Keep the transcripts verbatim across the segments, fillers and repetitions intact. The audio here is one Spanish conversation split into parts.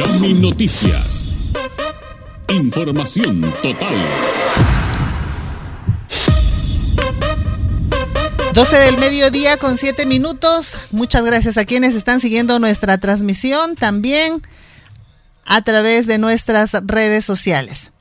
Chami Noticias. Información total. doce del mediodía con siete minutos. Muchas gracias a quienes están siguiendo nuestra transmisión también a través de nuestras redes sociales.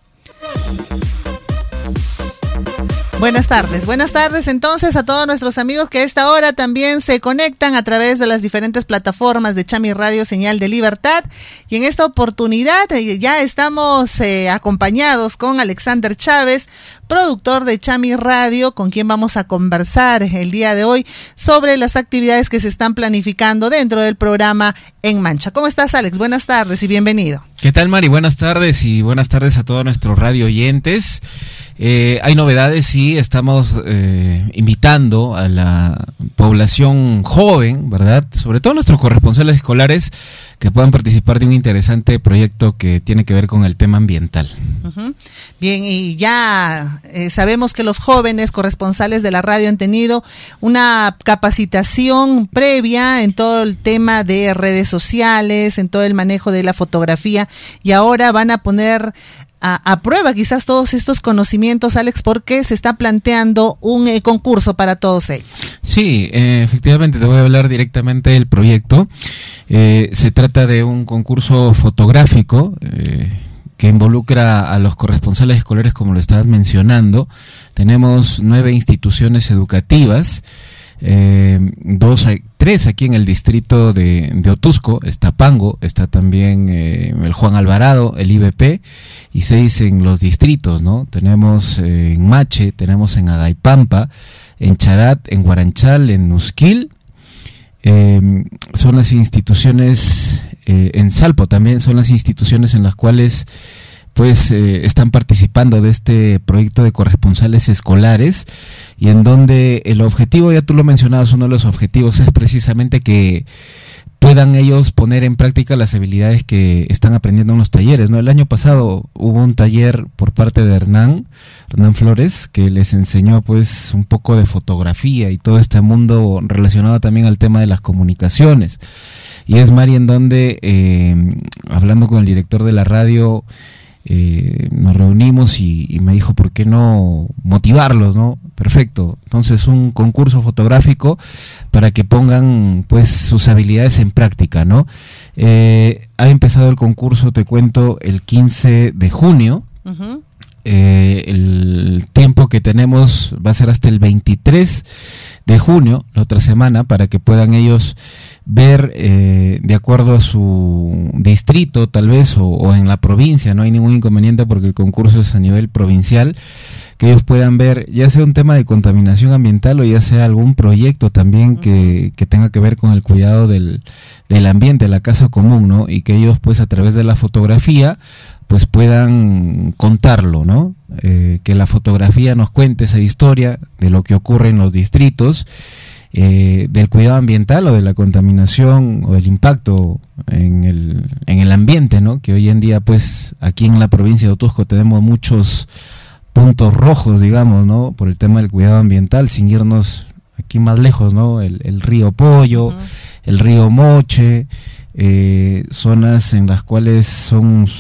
Buenas tardes, buenas tardes entonces a todos nuestros amigos que a esta hora también se conectan a través de las diferentes plataformas de Chami Radio Señal de Libertad, y en esta oportunidad eh, ya estamos eh, acompañados con Alexander Chávez, productor de Chami Radio, con quien vamos a conversar el día de hoy sobre las actividades que se están planificando dentro del programa En Mancha. ¿Cómo estás, Alex? Buenas tardes y bienvenido. ¿Qué tal, Mari? Buenas tardes y buenas tardes a todos nuestros radio oyentes. Eh, hay novedades, sí, estamos eh, invitando a la población joven, ¿verdad? Sobre todo nuestros corresponsales escolares que puedan participar de un interesante proyecto que tiene que ver con el tema ambiental. Uh-huh. Bien, y ya eh, sabemos que los jóvenes corresponsales de la radio han tenido una capacitación previa en todo el tema de redes sociales, en todo el manejo de la fotografía, y ahora van a poner A, a prueba quizás todos estos conocimientos, Alex, porque se está planteando un eh, concurso para todos ellos. Sí, eh, efectivamente te voy a hablar directamente del proyecto. Eh, se trata de un concurso fotográfico eh, que involucra a los corresponsales escolares, como lo estabas mencionando. Tenemos nueve instituciones educativas, eh, dos, tres aquí en el distrito de, de Otusco, está Pango, está también eh, el Juan Alvarado, el I B P, y seis en los distritos, ¿no? Tenemos eh, en Mache, tenemos en Agaipampa, en Charat, en Guaranchal, en Nusquil, eh, son las instituciones, eh, en Salpo también son las instituciones en las cuales pues eh, están participando de este proyecto de corresponsales escolares, y en donde el objetivo, ya tú lo mencionabas, uno de los objetivos es precisamente que puedan ellos poner en práctica las habilidades que están aprendiendo en los talleres, ¿no? El año pasado hubo un taller por parte de Hernán, Hernán Flores, que les enseñó pues un poco de fotografía y todo este mundo relacionado también al tema de las comunicaciones. Y es, Mari, en donde, eh, hablando con el director de la radio, Eh, nos reunimos y, y me dijo, ¿por qué no motivarlos, no? Perfecto, entonces un concurso fotográfico para que pongan pues sus habilidades en práctica, ¿no? Eh, ha empezado el concurso, te cuento, el quince de junio. Uh-huh. Eh, el tiempo que tenemos va a ser hasta el veintitrés de junio, la otra semana, para que puedan ellos ver eh, de acuerdo a su distrito tal vez o, o en la provincia, no hay ningún inconveniente porque el concurso es a nivel provincial, que ellos puedan ver ya sea un tema de contaminación ambiental o ya sea algún proyecto también que, que tenga que ver con el cuidado del, del ambiente, la casa común, ¿no? Y que ellos pues a través de la fotografía pues puedan contarlo, ¿no? Eh, que la fotografía nos cuente esa historia de lo que ocurre en los distritos, eh, del cuidado ambiental o de la contaminación o del impacto en el, en el ambiente, ¿no? Que hoy en día pues aquí en la provincia de Otusco tenemos muchos puntos rojos, digamos, ¿no? Por el tema del cuidado ambiental, sin irnos aquí más lejos, ¿no? El, el río Pollo, uh-huh. el río Moche, eh, zonas en las cuales son